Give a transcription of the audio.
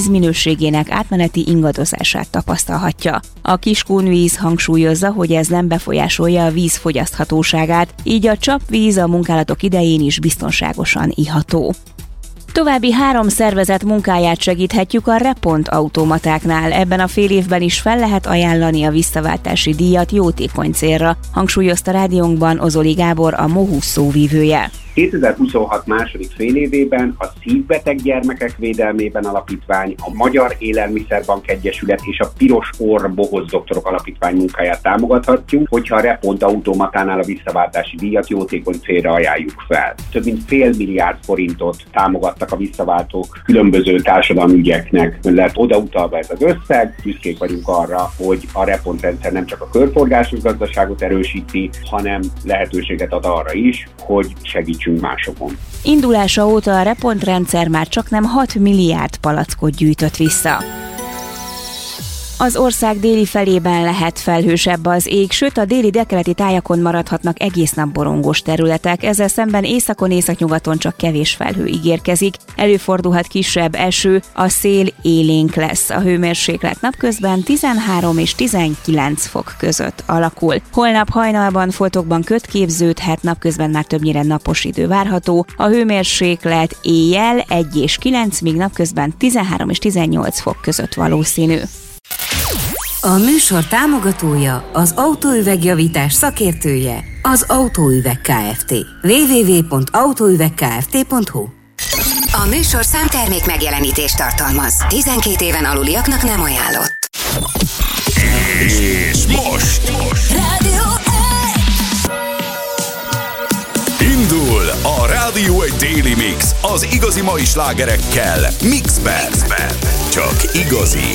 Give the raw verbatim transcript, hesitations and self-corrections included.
vízminőségének átmeneti ingadozását tapasztalhatja. A Kiskunvíz hangsúlyozza, hogy ez nem befolyásolja a víz fogyaszthatóságát, így a csapvíz a munkálatok idején is biztonságosan iható. További három szervezet munkáját segíthetjük a Repont automatáknál. Ebben a fél évben is fel lehet ajánlani a visszaváltási díjat jótékony célra, hangsúlyozta rádiónkban Ozoli Gábor, a Mohu szóvívője. kétezer-huszonhat második félévében a Szívbeteg Gyermekek Védelmében Alapítvány, a Magyar Élelmiszerbank Egyesület és a Piros Orr Bohoz Doktorok Alapítvány munkáját támogathatjuk, hogyha a Repont automatánál a visszaváltási díjat jótékony célra ajánljuk fel. Több mint fél milliárd forintot támogattak a visszaváltók, különböző társadalmi ügyeknek lett odautalva ez az összeg. Büszkék vagyunk arra, hogy a Repont rendszer nem csak a körforgásos gazdaságot erősíti, hanem lehetőséget ad arra is, hogy segítsünk másokon. Indulása óta a Repont rendszer már csaknem hat milliárd palackot gyűjtött vissza. Az ország déli felében lehet felhősebb az ég, sőt a déli délkeleti tájakon maradhatnak egész nap borongós területek, ezzel szemben északon északnyugaton csak kevés felhő ígérkezik, előfordulhat kisebb eső, a szél élénk lesz, a hőmérséklet napközben tizenhárom és tizenkilenc fok között alakul. Holnap hajnalban foltokban köd képződhet, napközben már többnyire napos idő várható, a hőmérséklet éjjel egy és kilenc, míg napközben tizenhárom és tizennyolc fok között valószínű. A műsor támogatója, az autóüvegjavítás szakértője, az Autóüveg Kft. double-u double-u double-u pont autóüvegkft pont hu. A műsor számtermék megjelenítést tartalmaz. tizenkét éven aluliaknak nem ajánlott. És most! Rádió egy! Indul a Rádió egy Daily Mix az igazi mai slágerekkel Mixben. Csak igazi